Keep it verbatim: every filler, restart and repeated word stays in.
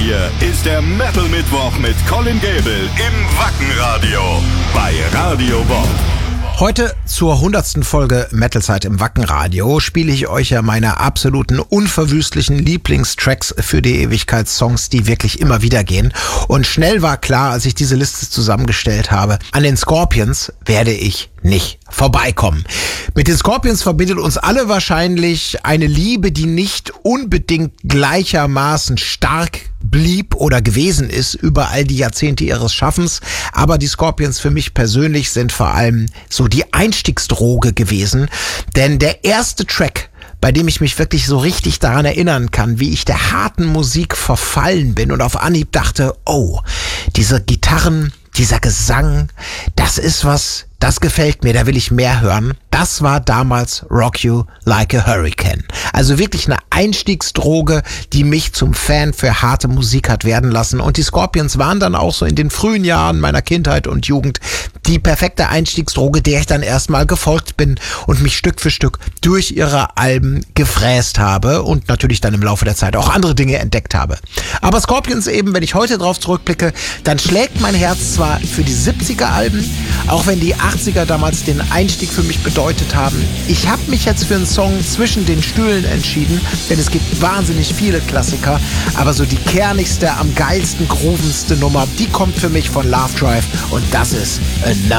hier ist der Metal Mittwoch mit Colin Gable im Wackenradio bei Radio Bob. Heute zur hundertsten Folge Metalzeit im Wackenradio spiele ich euch ja meine absoluten unverwüstlichen Lieblingstracks für die Ewigkeit, Songs, die wirklich immer wieder gehen. Und schnell war klar, als ich diese Liste zusammengestellt habe, an den Scorpions werde ich nicht vorbeikommen. Mit den Scorpions verbindet uns alle wahrscheinlich eine Liebe, die nicht unbedingt gleichermaßen stark blieb oder gewesen ist über all die Jahrzehnte ihres Schaffens. Aber die Scorpions für mich persönlich sind vor allem so die Einstiegsdroge gewesen. Denn der erste Track, bei dem ich mich wirklich so richtig daran erinnern kann, wie ich der harten Musik verfallen bin und auf Anhieb dachte, oh, diese Gitarren, dieser Gesang, das ist was, das gefällt mir, da will ich mehr hören. Das war damals Rock You Like a Hurricane. Also wirklich eine Einstiegsdroge, die mich zum Fan für harte Musik hat werden lassen. Und die Scorpions waren dann auch so in den frühen Jahren meiner Kindheit und Jugend die perfekte Einstiegsdroge, der ich dann erstmal gefolgt bin und mich Stück für Stück durch ihre Alben gefräst habe und natürlich dann im Laufe der Zeit auch andere Dinge entdeckt habe. Aber Scorpions eben, wenn ich heute drauf zurückblicke, dann schlägt mein Herz zwar für die siebziger Alben, auch wenn die achtziger damals den Einstieg für mich bedeutet haben. Ich habe mich jetzt für einen Song zwischen den Stühlen entschieden, denn es gibt wahnsinnig viele Klassiker, aber so die kernigste, am geilsten, groovendste Nummer, die kommt für mich von Love Drive und das ist Enough